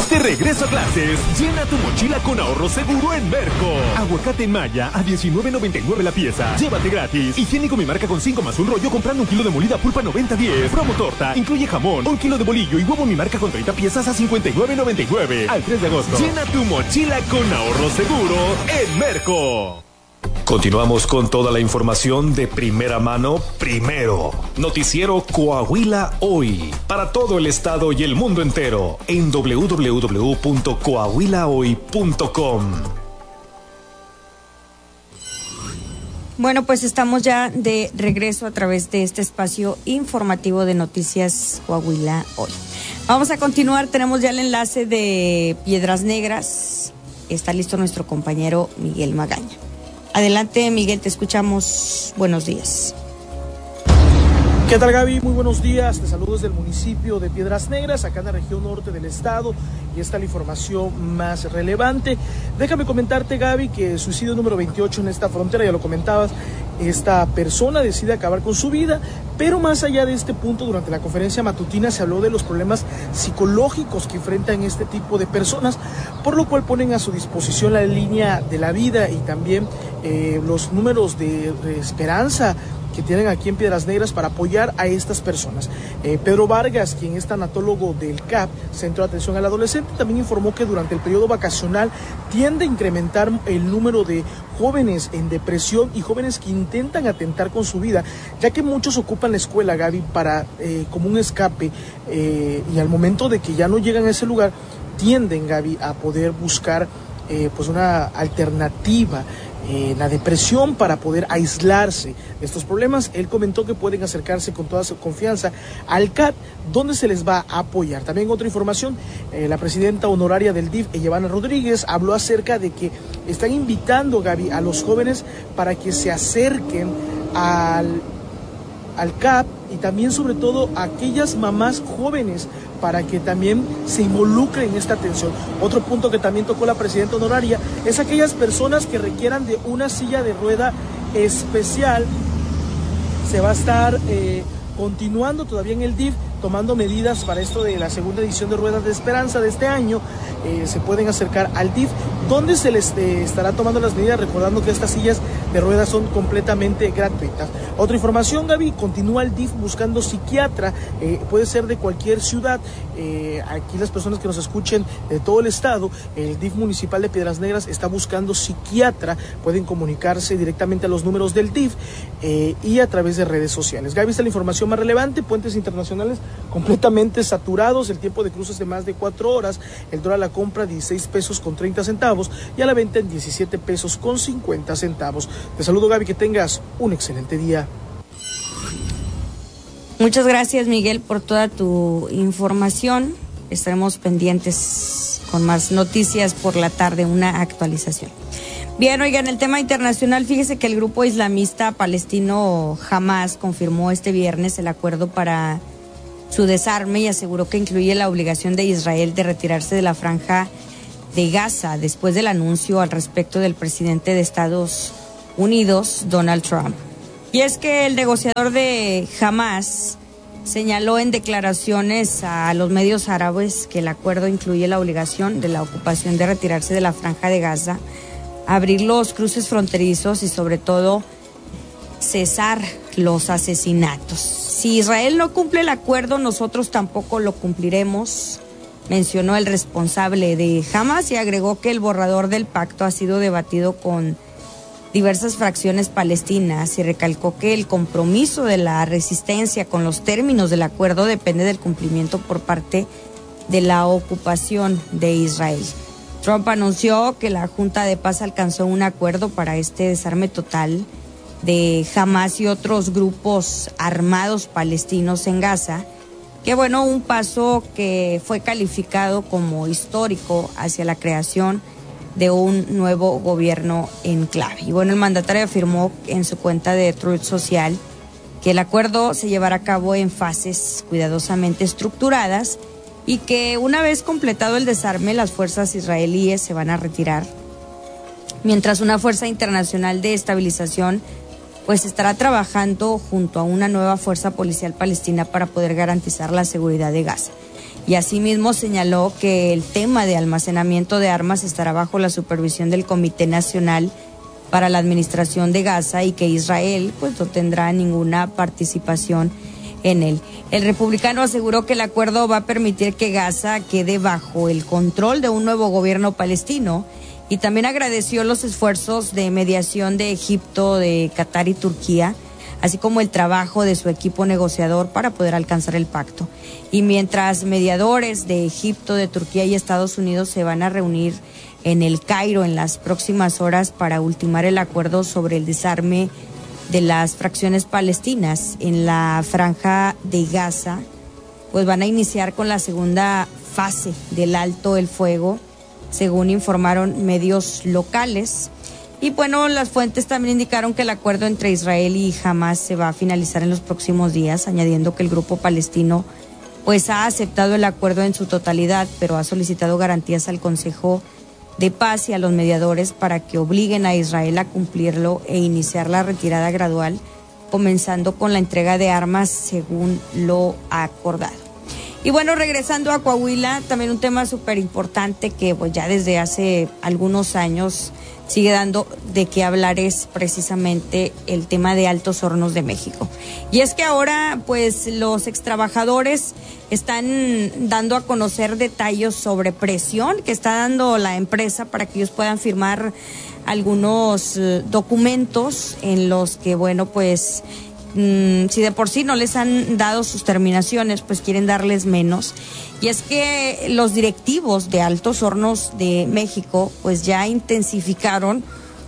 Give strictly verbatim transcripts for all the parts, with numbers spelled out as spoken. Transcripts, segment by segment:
De regreso a clases, llena tu mochila con ahorro seguro en Merco. Aguacate en Maya a diecinueve noventa y nueve la pieza. Llévate gratis. Higiénico Mi Marca con cinco más un rollo comprando un kilo de molida pulpa noventa diez. Promo torta, incluye jamón, un kilo de bolillo y huevo Mi Marca con treinta piezas a cincuenta y nueve noventa y nueve. Al tres de agosto. Llena tu mochila con ahorro seguro en Merco. Continuamos con toda la información de primera mano, primero. Noticiero Coahuila Hoy, para todo el estado y el mundo entero, en doble u doble u doble u punto coahuila hoy punto com. Bueno, pues estamos ya de regreso a través de este espacio informativo de Noticias Coahuila Hoy. Vamos a continuar, tenemos ya el enlace de Piedras Negras. Está listo nuestro compañero Miguel Magaña. Adelante, Miguel, te escuchamos. Buenos días. ¿Qué tal, Gaby? Muy buenos días. Te saludo desde el municipio de Piedras Negras, acá en la región norte del estado, y esta es la información más relevante. Déjame comentarte, Gaby, que suicidio número veintiocho en esta frontera, ya lo comentabas, esta persona decide acabar con su vida, pero más allá de este punto, durante la conferencia matutina se habló de los problemas psicológicos que enfrentan este tipo de personas, por lo cual ponen a su disposición la línea de la vida y también eh, los números de, de esperanza que tienen aquí en Piedras Negras para apoyar a estas personas. Eh, Pedro Vargas, quien es tanatólogo del C A P, Centro de Atención al Adolescente, también informó que durante el periodo vacacional tiende a incrementar el número de jóvenes en depresión y jóvenes que intentan atentar con su vida, ya que muchos ocupan la escuela, Gaby, para eh, como un escape, eh, y al momento de que ya no llegan a ese lugar, tienden, Gaby, a poder buscar eh, pues una alternativa, Eh, la depresión, para poder aislarse de estos problemas. Él comentó que pueden acercarse con toda su confianza al C A T, donde se les va a apoyar. También otra información, eh, la presidenta honoraria del D I F, Evana Rodríguez, habló acerca de que están invitando, Gaby, a los jóvenes para que se acerquen al, al C A P, y también sobre todo a aquellas mamás jóvenes para que también se involucren en esta atención. Otro punto que también tocó la presidenta honoraria es aquellas personas que requieran de una silla de rueda especial. Se va a estar eh, continuando todavía en el D I F, tomando medidas para esto de la segunda edición de Ruedas de Esperanza de este año. Eh, se pueden acercar al D I F, donde se les eh, estará tomando las medidas, recordando que estas sillas de ruedas son completamente gratuitas. Otra información, Gaby, continúa el D I F buscando psiquiatra, eh, puede ser de cualquier ciudad. Eh, aquí las personas que nos escuchen de todo el estado, el D I F municipal de Piedras Negras está buscando psiquiatra, pueden comunicarse directamente a los números del D I F eh, y a través de redes sociales. Gaby, esta es la información más relevante. Puentes internacionales completamente saturados, el tiempo de cruces de más de cuatro horas, el dólar a la compra dieciséis pesos con treinta centavos y a la venta en diecisiete pesos con cincuenta centavos. Te saludo, Gaby, que tengas un excelente día. Muchas gracias, Miguel, por toda tu información. Estaremos pendientes con más noticias por la tarde, una actualización. Bien, oigan, el tema internacional, fíjese que el grupo islamista palestino Hamas confirmó este viernes el acuerdo para su desarme y aseguró que incluye la obligación de Israel de retirarse de la franja de Gaza después del anuncio al respecto del presidente de Estados Unidos, Donald Trump. Y es que el negociador de Hamas señaló en declaraciones a los medios árabes que el acuerdo incluye la obligación de la ocupación de retirarse de la franja de Gaza, abrir los cruces fronterizos y sobre todo cesar los asesinatos. Si Israel no cumple el acuerdo, nosotros tampoco lo cumpliremos, mencionó el responsable de Hamas, y agregó que el borrador del pacto ha sido debatido con diversas fracciones palestinas y recalcó que el compromiso de la resistencia con los términos del acuerdo depende del cumplimiento por parte de la ocupación de Israel. Trump anunció que la Junta de Paz alcanzó un acuerdo para este desarme total de Hamas y otros grupos armados palestinos en Gaza, que bueno, un paso que fue calificado como histórico hacia la creación de un nuevo gobierno enclave. Y bueno, el mandatario afirmó en su cuenta de Truth Social que el acuerdo se llevará a cabo en fases cuidadosamente estructuradas y que una vez completado el desarme, las fuerzas israelíes se van a retirar, mientras una fuerza internacional de estabilización pues estará trabajando junto a una nueva fuerza policial palestina para poder garantizar la seguridad de Gaza. y asimismo señaló que el tema de almacenamiento de armas estará bajo la supervisión del Comité Nacional para la Administración de Gaza y que Israel pues no tendrá ninguna participación en él. El republicano aseguró que el acuerdo va a permitir que Gaza quede bajo el control de un nuevo gobierno palestino y también agradeció los esfuerzos de mediación de Egipto, de Qatar y Turquía, así como el trabajo de su equipo negociador para poder alcanzar el pacto. Y mientras mediadores de Egipto, de Turquía y Estados Unidos se van a reunir en el Cairo en las próximas horas para ultimar el acuerdo sobre el desarme de las fracciones palestinas en la franja de Gaza, pues van a iniciar con la segunda fase del alto el fuego, según informaron medios locales. Y bueno, las fuentes también indicaron que el acuerdo entre Israel y Hamas se va a finalizar en los próximos días, añadiendo que el grupo palestino pues ha aceptado el acuerdo en su totalidad, pero ha solicitado garantías al Consejo de Paz y a los mediadores para que obliguen a Israel a cumplirlo e iniciar la retirada gradual, comenzando con la entrega de armas según lo acordado. Y bueno, regresando a Coahuila, también un tema súper importante que pues ya desde hace algunos años sigue dando de qué hablar es precisamente el tema de Altos Hornos de México. Y es que ahora pues los extrabajadores están dando a conocer detalles sobre presión que está dando la empresa para que ellos puedan firmar algunos eh, documentos en los que, bueno, pues mmm, si de por sí no les han dado sus terminaciones, pues quieren darles menos. Y es que los directivos de Altos Hornos de México pues ya intensificaron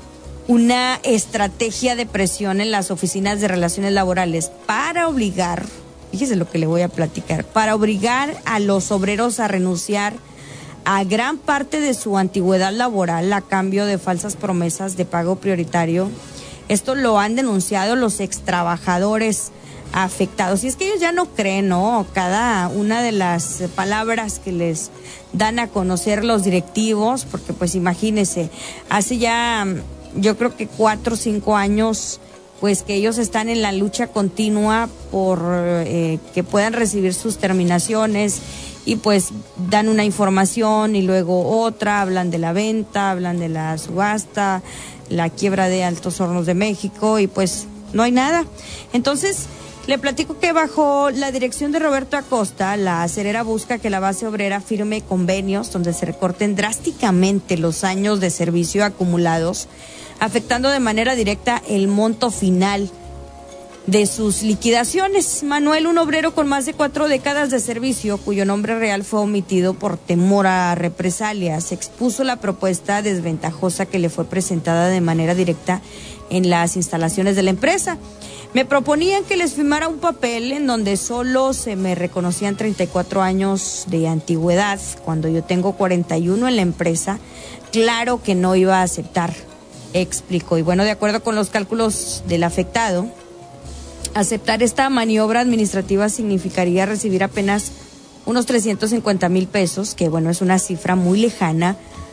una estrategia de presión en las oficinas de relaciones laborales para obligar, fíjese lo que le voy a platicar, para obligar a los obreros a renunciar a gran parte de su antigüedad laboral a cambio de falsas promesas de pago prioritario. Esto lo han denunciado los extrabajadores afectados. Y es que ellos ya no creen, ¿no? Cada una de las palabras que les dan a conocer los directivos, porque pues imagínense, hace ya yo creo que cuatro o cinco años pues que ellos están en la lucha continua por eh, que puedan recibir sus terminaciones y pues dan una información y luego otra, hablan de la venta, hablan de la subasta, la quiebra de Altos Hornos de México y pues no hay nada. Entonces, le platico que bajo la dirección de Roberto Acosta, la acerera busca que la base obrera firme convenios donde se recorten drásticamente los años de servicio acumulados, afectando de manera directa el monto final de sus liquidaciones. Manuel, un obrero con más de cuatro décadas de servicio, cuyo nombre real fue omitido por temor a represalias, expuso la propuesta desventajosa que le fue presentada de manera directa en las instalaciones de la empresa. Me proponían que les firmara un papel en donde solo se me reconocían treinta y cuatro años de antigüedad, cuando yo tengo cuarenta y uno en la empresa. Claro que no iba a aceptar, explicó. Y bueno, de acuerdo con los cálculos del afectado, aceptar esta maniobra administrativa significaría recibir apenas unos trescientos cincuenta mil pesos, que bueno, es una cifra muy lejana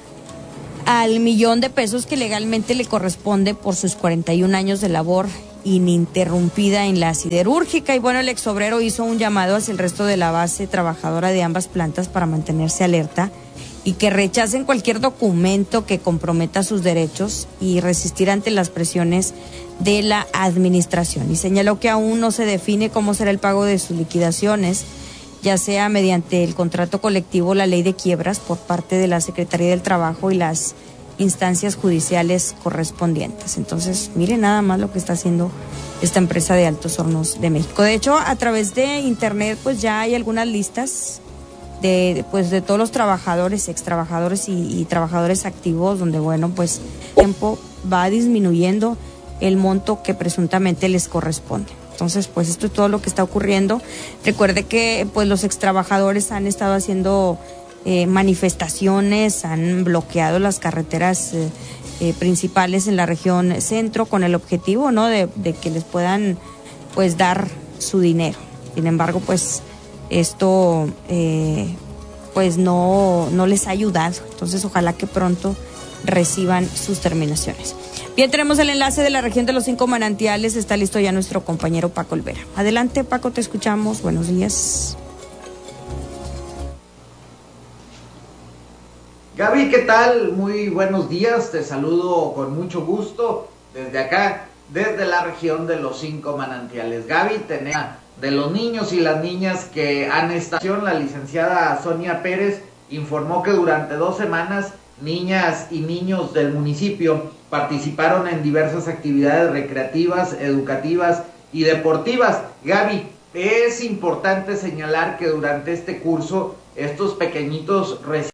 al millón de pesos que legalmente le corresponde por sus cuarenta y un años de labor ininterrumpida en la siderúrgica. Y bueno, el exobrero hizo un llamado hacia el resto de la base trabajadora de ambas plantas para mantenerse alerta y que rechacen cualquier documento que comprometa sus derechos y resistir ante las presiones de la administración. Y señaló que aún no se define cómo será el pago de sus liquidaciones, ya sea mediante el contrato colectivo o la ley de quiebras por parte de la Secretaría del Trabajo y las instancias judiciales correspondientes. Entonces, mire nada más lo que está haciendo esta empresa de Altos Hornos de México. De hecho, a través de internet, pues ya hay algunas listas de, pues, de todos los trabajadores, ex trabajadores y, y trabajadores activos, donde, bueno, pues el tiempo va disminuyendo el monto que presuntamente les corresponde. Entonces, pues esto es todo lo que está ocurriendo. Recuerde que pues los extrabajadores han estado haciendo eh, manifestaciones, han bloqueado las carreteras eh, eh, principales en la región centro con el objetivo, ¿no?, de, de que les puedan pues dar su dinero. Sin embargo, pues esto eh, pues no, no les ha ayudado. Entonces, ojalá que pronto reciban sus terminaciones. Bien, tenemos el enlace de la región de los cinco manantiales. Está listo ya nuestro compañero Paco Olvera. Adelante, Paco, te escuchamos. Buenos días. Gaby, ¿qué tal? Muy buenos días, te saludo con mucho gusto desde acá, desde la región de los Cinco Manantiales. Gaby, tenemos de los niños y las niñas que han estado, la licenciada Sonia Pérez informó que durante dos semanas niñas y niños del municipio participaron en diversas actividades recreativas, educativas y deportivas. Gaby, es importante señalar que durante este curso estos pequeñitos recién